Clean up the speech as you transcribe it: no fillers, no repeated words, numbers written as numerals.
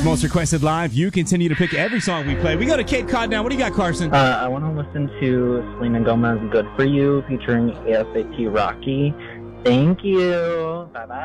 Most Requested Live. You continue to pick every song we play. We go to Cape Cod now. What do you got, Carson? I want to listen to Selena Gomez, Good For You, featuring ASAP Rocky. Thank you. Bye-bye.